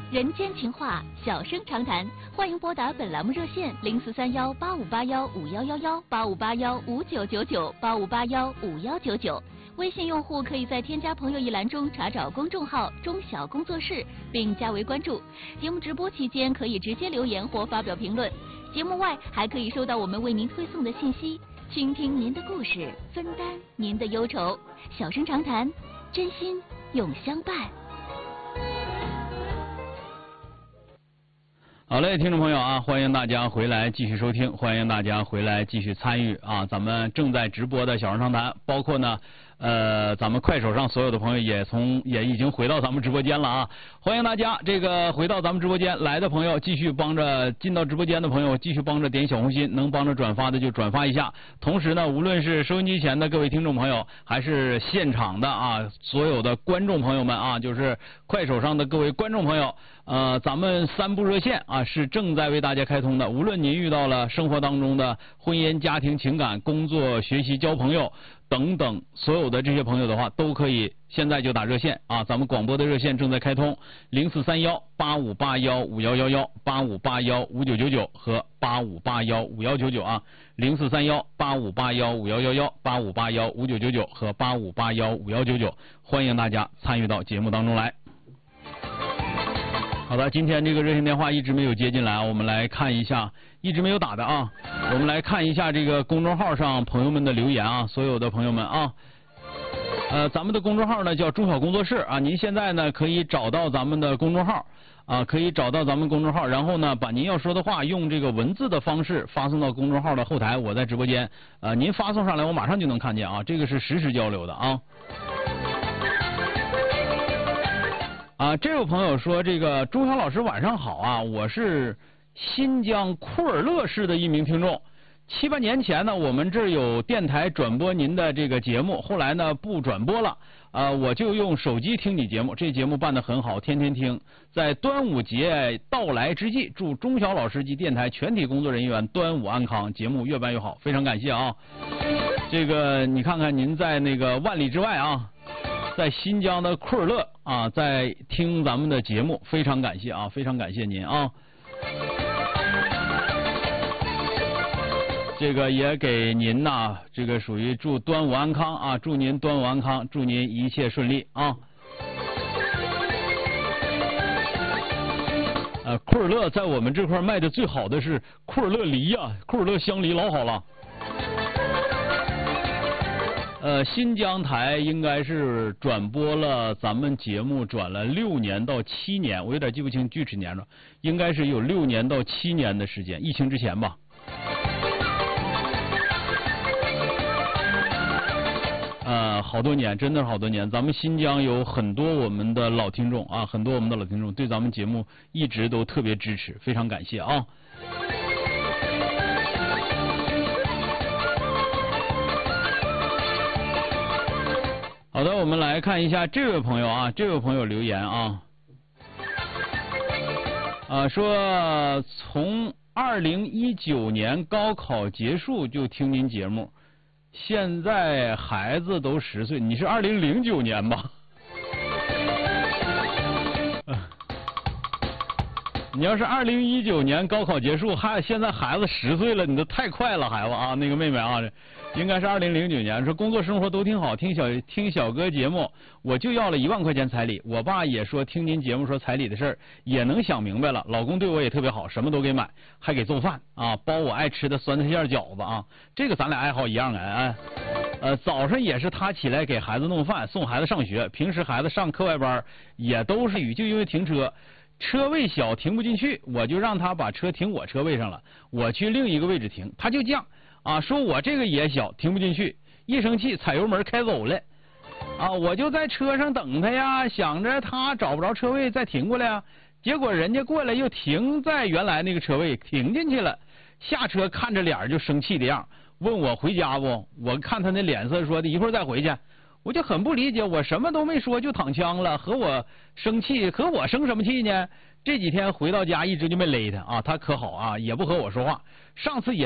人间情话，小声长谈，欢迎拨打本栏目热线0431858151118581599985815199。微信用户可以在添加朋友一栏中查找公众号“中小工作室”，并加为关注。节目直播期间可以直接留言或发表评论，节目外还可以收到我们为您推送的信息，倾听您的故事，分担您的忧愁。小声长谈，真心永相伴。 好嘞，听众朋友啊，欢迎大家回来继续收听，欢迎大家回来继续参与啊！咱们正在直播的小声长谈，包括呢，咱们快手上所有的朋友也已经回到咱们直播间了啊！欢迎大家这个回到咱们直播间来的朋友，继续帮着进到直播间的朋友，继续帮着点小红心，能帮着转发的就转发一下。同时呢，无论是收音机前的各位听众朋友，还是现场的啊所有的观众朋友们啊，就是快手上的各位观众朋友。咱们3部热线啊是正在为大家开通的，无论您遇到了生活当中的婚姻、家庭、情感、工作、学习、交朋友等等所有的这些朋友的话，都可以现在就打热线啊！咱们广播的热线正在开通，04318581511185815999和85815199啊，04318581511185815999和85815199，欢迎大家参与到节目当中来。好的，今天这个热线电话一直没有接进来，我们来看一下，一直没有打的啊，我们来看一下这个公众号上朋友们的留言啊，所有的朋友们啊，咱们的公众号呢叫中小工作室啊，您现在呢可以找到咱们的公众号啊，可以找到咱们公众号，然后呢把您要说的话用这个文字的方式发送到公众号的后台，我在直播间，您发送上来我马上就能看见啊，这个是实时交流的啊。这位朋友说，这个钟晓老师晚上好啊，我是新疆库尔勒市的一名听众。7、8年前呢，我们这儿有电台转播您的这个节目，后来呢不转播了，我就用手机听你节目，这节目办得很好，天天听。在端午节到来之际，祝钟晓老师及电台全体工作人员端午安康，节目越办越好，非常感谢啊。这个你看看您在那个万里之外啊。在新疆的库尔勒啊，在听咱们的节目，非常感谢啊，非常感谢您啊。这个也给您呐，这个属于祝端午安康啊，祝您端午安康，祝您一切顺利啊。库尔勒在我们这块卖的最好的是库尔勒梨呀，库尔勒香梨老好了。新疆台应该是转播了咱们节目转了6年到7年，我有点记不清具体年了，应该是有6年到7年的时间，疫情之前吧。好多年，真的是好多年。咱们新疆有很多我们的老听众啊，很多我们的老听众对咱们节目一直都特别支持，非常感谢啊。好的，我们来看一下这位朋友啊，这位朋友留言啊，说从2019年高考结束就听您节目，现在孩子都10岁，你是2009年吧？你要是2019年高考结束，现在孩子10岁了，你都太快了，孩子啊，那个妹妹啊。应该是2009年，说工作生活都挺好，听小哥节目，我就要了1万块钱彩礼。我爸也说听您节目说彩礼的事儿，也能想明白了。老公对我也特别好，什么都给买，还给做饭啊，包我爱吃的酸菜馅饺子啊。这个咱俩爱好一样哎。早上也是他起来给孩子弄饭，送孩子上学。平时孩子上课外班也都是就因为停车位小停不进去，我就让他把车停我车位上了，我去另一个位置停，他就犟。说我这个也小，停不进去，一生气踩油门开走了，我就在车上等他呀，想着他找不着车位再停过来呀，结果人家过来又停在原来那个车位，停进去了，下车看着脸就生气的样，问我回家不？我看他那脸色说的一会儿再回去，我就很不理解，我什么都没说就躺枪了，和我生气，和我生什么气呢？这几天回到家一直就没勒他啊，他可好啊，也不和我说话，上次也